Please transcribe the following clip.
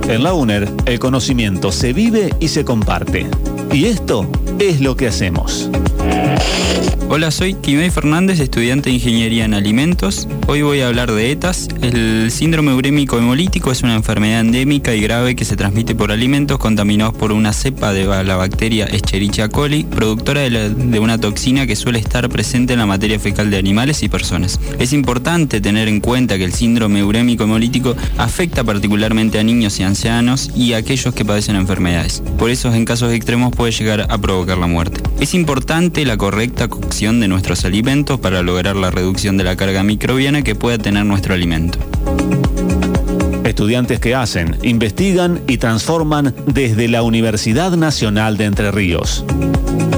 En la UNER, el conocimiento se vive y se comparte. Y esto es lo que hacemos. Hola, soy Timey Fernández, estudiante de Ingeniería en Alimentos. Hoy voy a hablar de ETAs. El síndrome urémico hemolítico es una enfermedad endémica y grave que se transmite por alimentos contaminados por una cepa de la bacteria Escherichia coli, productora de una toxina que suele estar presente en la materia fecal de animales y personas. Es importante tener en cuenta que el síndrome urémico hemolítico afecta particularmente a niños y ancianos y a aquellos que padecen enfermedades. Por eso, en casos extremos puede llegar a provocar la muerte. Es importante la correcta cocción de nuestros alimentos para lograr la reducción de la carga microbiana que pueda tener nuestro alimento. Estudiantes que hacen, investigan y transforman desde la Universidad Nacional de Entre Ríos.